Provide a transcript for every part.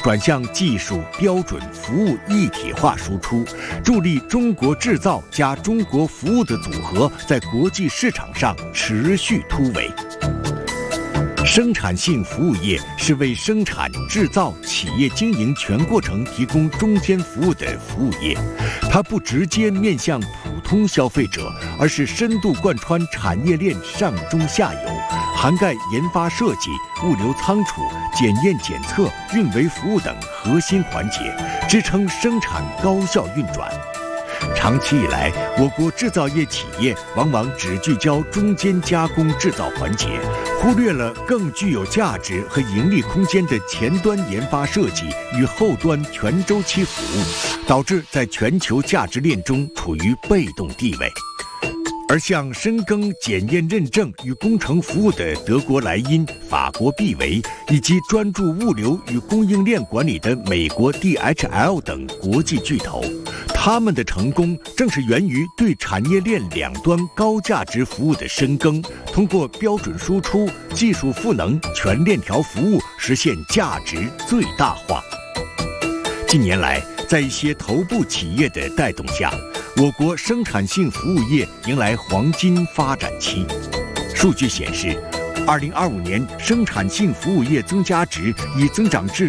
转向技术、标准、服务一体化输出，助力中国制造加中国服务的组合在国际市场上持续突围。生产性服务业是为生产、制造、企业经营全过程提供中间服务的服务业，它不直接面向普通消费者，而是深度贯穿产业链上中下游，涵盖研发设计、物流仓储、检验检测、运维服务等核心环节，支撑生产高效运转。长期以来，我国制造业企业往往只聚焦中间加工制造环节，忽略了更具有价值和盈利空间的前端研发设计与后端全周期服务，导致在全球价值链中处于被动地位。而像深耕检验认证与工程服务的德国莱茵、法国必维，以及专注物流与供应链管理的美国 DHL 等国际巨头，他们的成功正是源于对产业链两端高价值服务的深耕，通过标准输出、技术赋能、全链条服务，实现价值最大化。近年来，在一些头部企业的带动下，我国生产性服务业迎来黄金发展期。数据显示，2025年生产性服务业增加值已增长至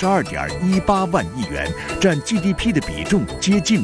42.18万亿元，占 GDP 的比重接近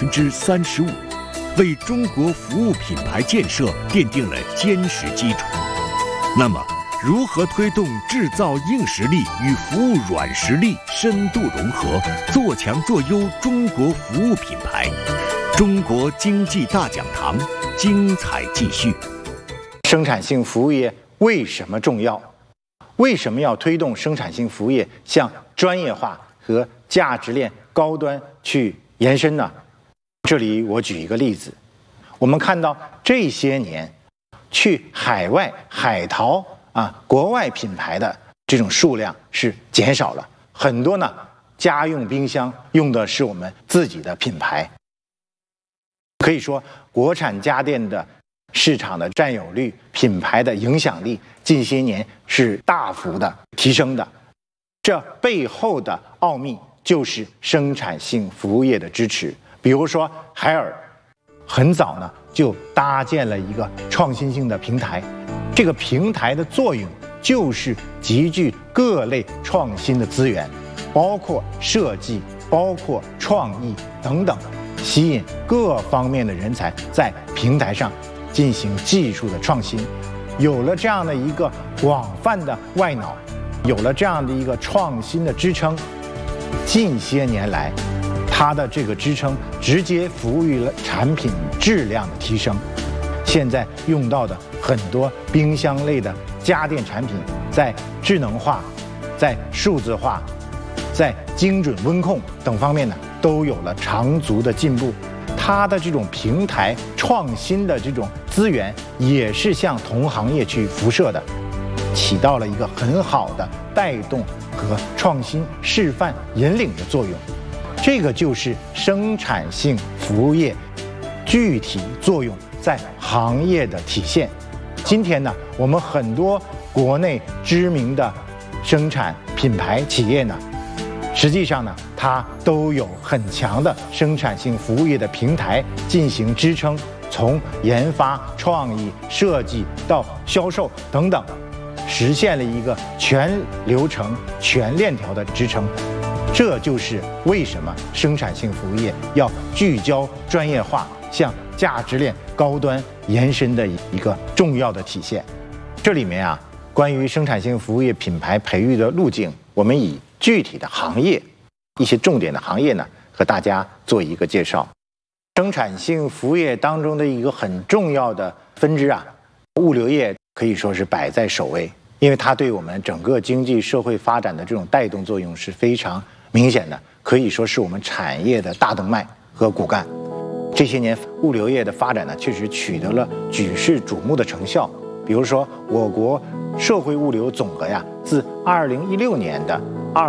35%，为中国服务品牌建设奠定了坚实基础。那么，如何推动制造硬实力与服务软实力深度融合，做强做优中国服务品牌？中国经济大讲堂精彩继续。 生产性服务业为什么重要？为什么要推动生产性服务业向专业化和价值链高端去延伸呢？这里我举一个例子，我们看到这些年去海外海淘国外品牌的这种数量是减少了很多呢。家用冰箱用的是我们自己的品牌，可以说国产家电的市场的占有率、品牌的影响力近些年是大幅的提升的。这背后的奥秘就是生产性服务业的支持。比如说海尔很早呢就搭建了一个创新性的平台，这个平台的作用就是集聚各类创新的资源，包括设计、包括创意等等，吸引各方面的人才在平台上进行技术的创新。有了这样的一个广泛的外脑，有了这样的一个创新的支撑，近些年来它的这个支撑直接服务于了产品质量的提升。现在用到的很多冰箱类的家电产品，在智能化、在数字化、在精准温控等方面呢，都有了长足的进步。它的这种平台创新的这种资源，也是向同行业去辐射的，起到了一个很好的带动和创新示范引领的作用。这个就是生产性服务业具体作用在行业的体现。今天呢，我们很多国内知名的生产品牌企业呢，实际上呢，它都有很强的生产性服务业的平台进行支撑，从研发、创意、设计到销售等等，实现了一个全流程、全链条的支撑。这就是为什么生产性服务业要聚焦专业化，向价值链高端延伸的一个重要的体现。这里面关于生产性服务业品牌培育的路径，我们以具体的行业、一些重点的行业呢，和大家做一个介绍。生产性服务业当中的一个很重要的分支物流业可以说是摆在首位，因为它对我们整个经济社会发展的这种带动作用是非常明显的，可以说是我们产业的大动脉和骨干。这些年物流业的发展呢，确实取得了举世瞩目的成效。比如说，我国社会物流总额自2016年的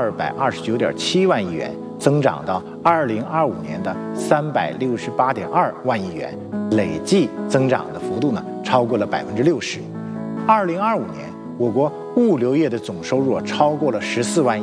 229.7万亿元增长到2025年的368.2万亿元，累计增长的幅度呢超过了60%。2025年，我国物流业的总收入超过了14万亿，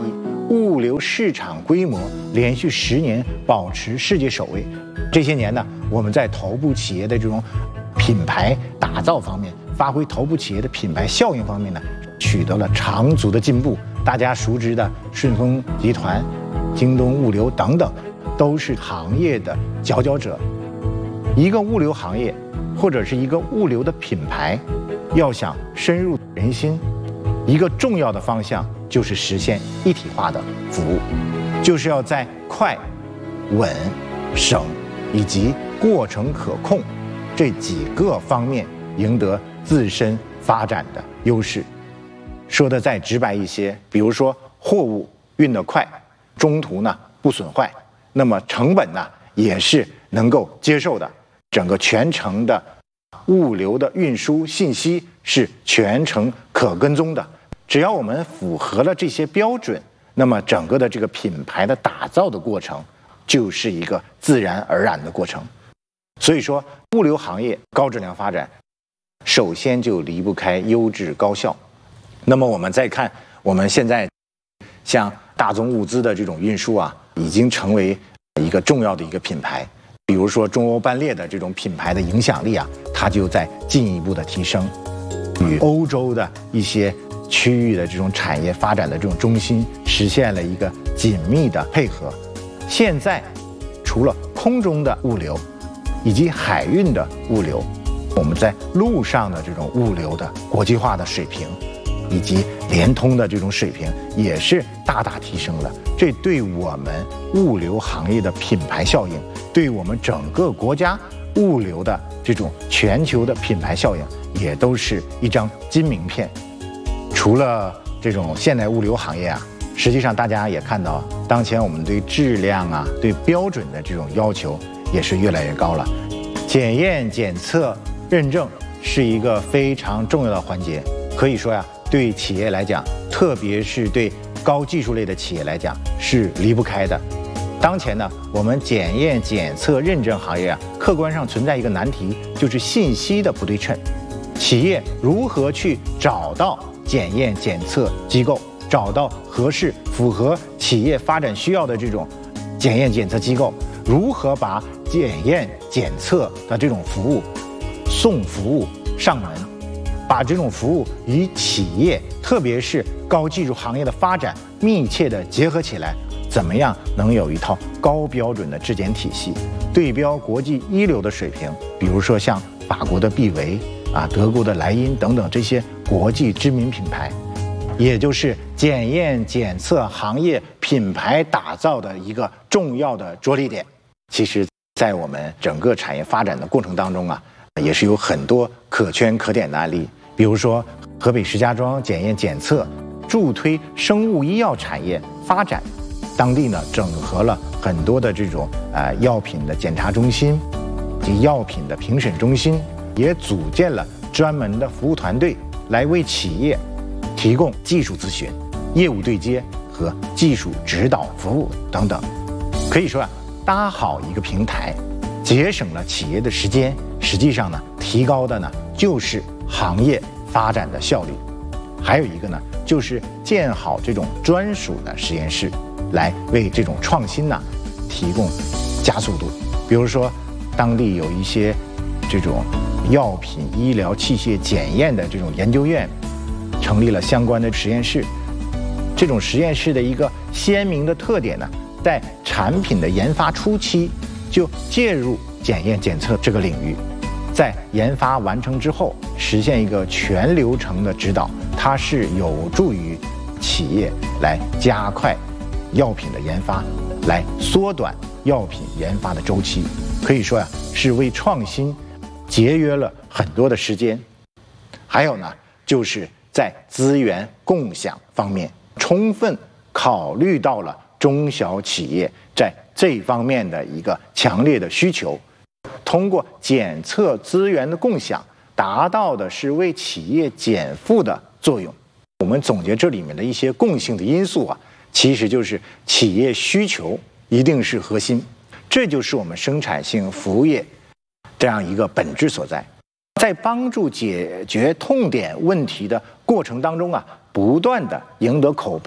物流市场规模连续10年保持世界首位。这些年呢，我们在头部企业的这种品牌打造方面，发挥头部企业的品牌效应方面呢，取得了长足的进步。大家熟知的顺丰集团、京东物流等等，都是行业的佼佼者。一个物流行业或者是一个物流的品牌，要想深入人心，一个重要的方向就是实现一体化的服务，就是要在快、稳、省以及过程可控这几个方面赢得自身发展的优势。说的再直白一些，比如说货物运得快，中途呢不损坏，那么成本呢也是能够接受的，整个全程的物流的运输信息是全程可跟踪的。只要我们符合了这些标准，那么整个的这个品牌的打造的过程就是一个自然而然的过程。所以说，物流行业高质量发展，首先就离不开优质高效。那么我们再看，我们现在像大宗物资的这种运输啊，已经成为一个重要的一个品牌。比如说中欧班列的这种品牌的影响力啊，它就在进一步的提升，与欧洲的一些区域的这种产业发展的这种中心实现了一个紧密的配合。现在除了空中的物流以及海运的物流，我们在陆上的这种物流的国际化的水平以及联通的这种水平也是大大提升了。这对我们物流行业的品牌效应，对我们整个国家物流的这种全球的品牌效应，也都是一张金名片。除了这种现代物流行业啊，实际上大家也看到，当前我们对质量啊、对标准的这种要求也是越来越高了。检验、检测、认证是一个非常重要的环节，可以说呀，对企业来讲，特别是对高技术类的企业来讲，是离不开的。当前呢，我们检验、检测、认证行业啊，客观上存在一个难题，就是信息的不对称。企业如何去找到检验检测机构，找到合适符合企业发展需要的这种检验检测机构，如何把检验检测的这种服务送服务上门，把这种服务与企业特别是高技术行业的发展密切的结合起来，怎么样能有一套高标准的质检体系，对标国际一流的水平，比如说像法国的必维啊、德国的莱茵等等这些国际知名品牌，也就是检验检测行业品牌打造的一个重要的着力点。其实在我们整个产业发展的过程当中啊，也是有很多可圈可点的案例。比如说河北石家庄检验检测助推生物医药产业发展，当地呢整合了很多的这种药品的检查中心及药品的评审中心，也组建了专门的服务团队来为企业提供技术咨询、业务对接和技术指导服务等等。可以说啊，搭好一个平台，节省了企业的时间，实际上呢，提高的呢就是行业发展的效率。还有一个呢，就是建好这种专属的实验室，来为这种创新呢提供加速度。比如说，当地有一些这种药品、医疗器械检验的这种研究院，成立了相关的实验室。这种实验室的一个鲜明的特点呢，在产品的研发初期就介入检验检测这个领域，在研发完成之后实现一个全流程的指导，它是有助于企业来加快药品的研发，来缩短药品研发的周期。可以说呀，是为创新节约了很多的时间。还有呢，就是在资源共享方面，充分考虑到了中小企业在这方面的一个强烈的需求，通过检测资源的共享，达到的是为企业减负的作用。我们总结这里面的一些共性的因素啊，其实就是企业需求一定是核心，这就是我们生产性服务业这样一个本质所在。在帮助解决痛点问题的过程当中啊，不断的赢得口碑，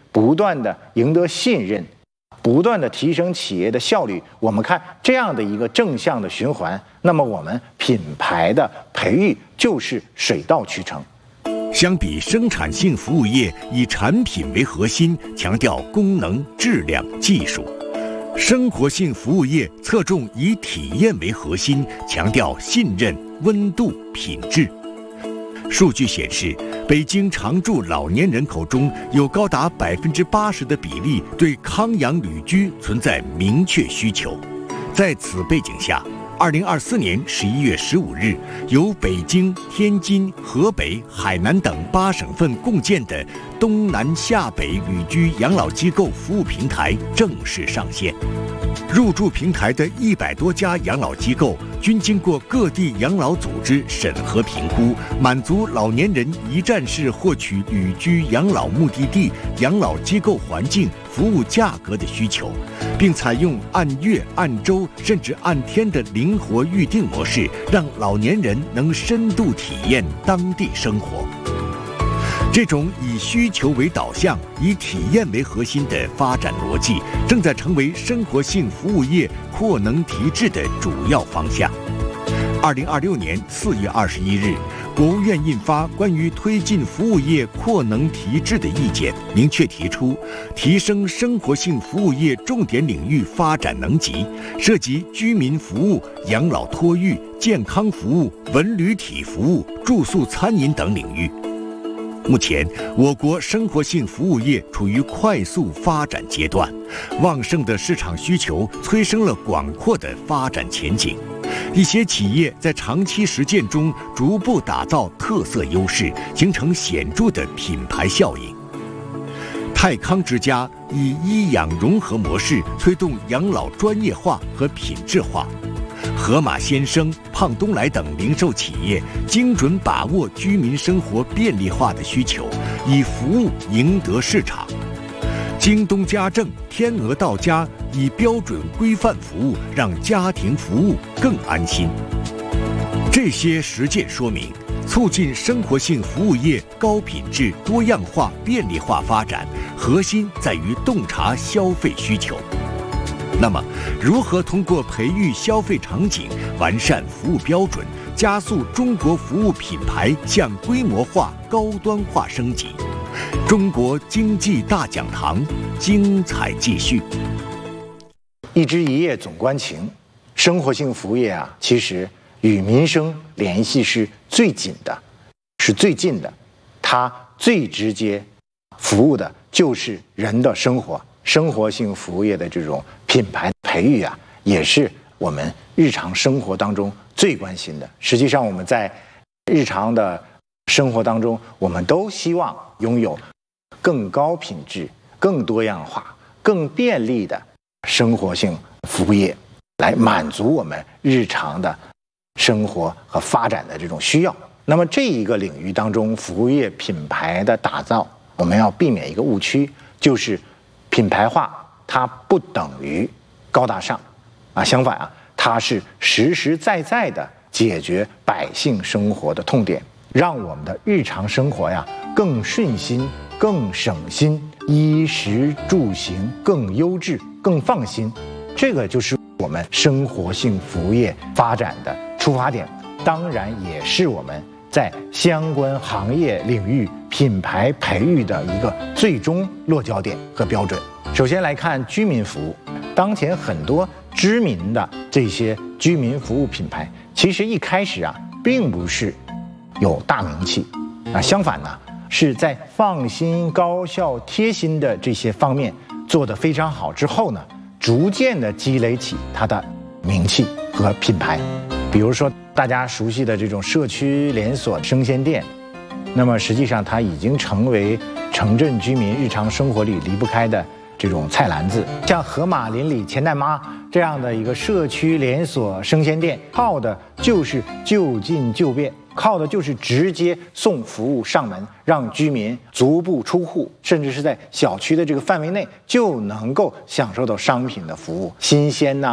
不断的赢得信任，不断的提升企业的效率。我们看这样的一个正向的循环，那么我们品牌的培育就是水到渠成。 相比生产性服务业以产品为核心，强调功能、质量、技术；生活性服务业侧重以体验为核心，强调信任、温度、品质。数据显示，北京常住老年人口中有高达80%的比例对康养旅居存在明确需求。在此背景下，2024年11月15日，由北京、天津、河北、海南等8省份共建的东南下北旅居养老机构服务平台正式上线。入驻平台的100多家养老机构均经过各地养老组织审核评估，满足老年人一站式获取旅居养老目的地、养老机构环境、服务价格的需求，并采用按月、按周甚至按天的灵活预订模式，让老年人能深度体验当地生活。这种以需求为导向、以体验为核心的发展逻辑，正在成为生活性服务业扩能提质的主要方向。2026年4月21日，国务院印发关于推进服务业扩能提质的意见，明确提出提升生活性服务业重点领域发展能级，涉及居民服务、养老托育、健康服务、文旅体服务、住宿餐饮等领域。目前，我国生活性服务业处于快速发展阶段，旺盛的市场需求催生了广阔的发展前景。一些企业在长期实践中逐步打造特色优势，形成显著的品牌效应。泰康之家以医养融合模式推动养老专业化和品质化。盒马鲜生、胖东来等零售企业精准把握居民生活便利化的需求，以服务赢得市场。京东家政、天鹅到家以标准规范服务，让家庭服务更安心。这些实践说明，促进生活性服务业高品质、多样化、便利化发展，核心在于洞察消费需求。那么，如何通过培育消费场景、完善服务标准，加速中国服务品牌向规模化、高端化升级？中国经济大讲堂精彩继续。 一枝一叶总关情，生活性服务业啊，其实与民生联系是最紧的，是最近的，它最直接服务的就是人的生活。生活性服务业的这种品牌培育啊，也是我们日常生活当中最关心的。实际上，我们在日常的生活当中，我们都希望拥有更高品质、更多样化、更便利的生活性服务业，来满足我们日常的生活和发展的这种需要。那么这一个领域当中，服务业品牌的打造，我们要避免一个误区，就是品牌化它不等于高大上啊，相反啊，它是实实在在的解决百姓生活的痛点，让我们的日常生活呀更顺心、更省心，衣食住行更优质、更放心。这个就是我们生活性服务业发展的出发点，当然也是我们在相关行业领域品牌培育的一个最终落脚点和标准。首先来看居民服务，当前很多知名的这些居民服务品牌，其实一开始啊，并不是有大名气啊，相反呢，是在放心、高效、贴心的这些方面做得非常好之后呢，逐渐的积累起它的名气和品牌。比如说大家熟悉的这种社区连锁生鲜店，那么实际上它已经成为城镇居民日常生活里离不开的这种菜篮子。像盒马邻里钱大妈这样的一个社区连锁生鲜店，靠的就是就近就便，靠的就是直接送服务上门，让居民足不出户，甚至是在小区的这个范围内就能够享受到商品的服务，新鲜呐、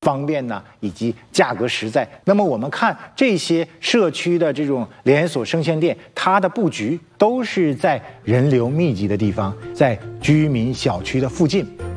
方便呢，以及价格实在。那么我们看这些社区的这种连锁生鲜店，它的布局都是在人流密集的地方，在居民小区的附近。